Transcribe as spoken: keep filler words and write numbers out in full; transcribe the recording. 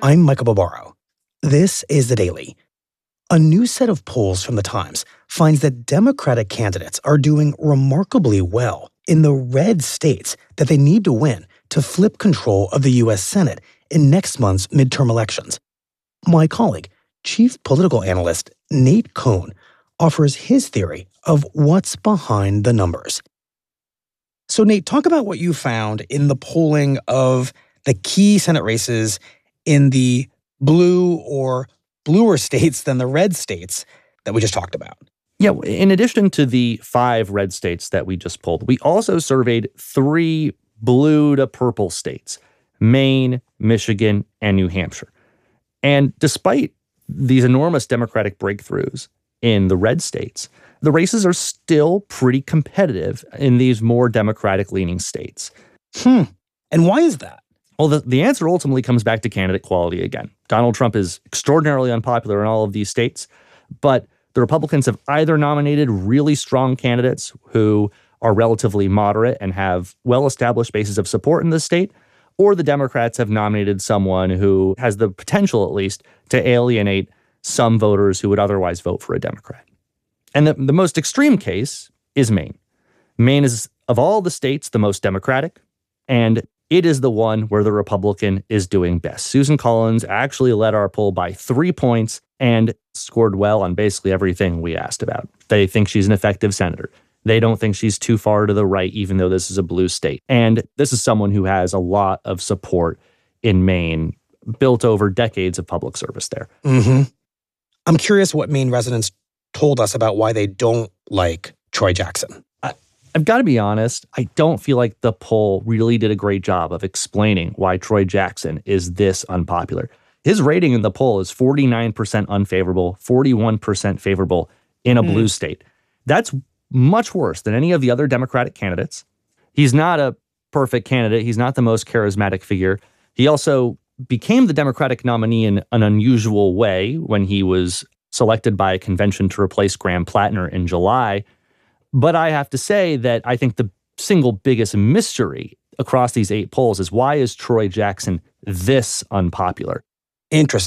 I'm Michael Barbaro. This is The Daily. A new set of polls from The Times finds that Democratic candidates are doing remarkably well in the red states that they need to win to flip control of the U S Senate in next month's midterm elections. My colleague, Chief Political Analyst Nate Cohn, offers his theory of what's behind the numbers. So, Nate, talk about what you found in the polling of the key Senate races in the blue or bluer states than the red states that we just talked about. Yeah, in addition to the five red states that we just pulled, we also surveyed three blue to purple states, Maine, Michigan, and New Hampshire. And despite these enormous Democratic breakthroughs in the red states, the races are still pretty competitive in these more Democratic-leaning states. Hmm. And why is that? Well, the, the answer ultimately comes back to candidate quality again. Donald Trump is extraordinarily unpopular in all of these states, but the Republicans have either nominated really strong candidates who are relatively moderate and have well-established bases of support in the state, or the Democrats have nominated someone who has the potential, at least, to alienate some voters who would otherwise vote for a Democrat. And the, the most extreme case is Maine. Maine is, of all the states, the most Democratic, and it is the one where the Republican is doing best. Susan Collins actually led our poll by three points and scored well on basically everything we asked about. They think she's an effective senator. They don't think she's too far to the right, even though this is a blue state. And this is someone who has a lot of support in Maine, built over decades of public service there. Mm-hmm. I'm curious what Maine residents told us about why they don't like Troy Jackson. I've got to be honest, I don't feel like the poll really did a great job of explaining why Troy Jackson is this unpopular. His rating in the poll is forty-nine percent unfavorable, forty-one percent favorable in a mm. blue state. That's much worse than any of the other Democratic candidates. He's not a perfect candidate. He's not the most charismatic figure. He also became the Democratic nominee in an unusual way when he was selected by a convention to replace Graham Plattner in July. But I have to say that I think the single biggest mystery across these eight polls is why is Troy Jackson this unpopular? Interesting.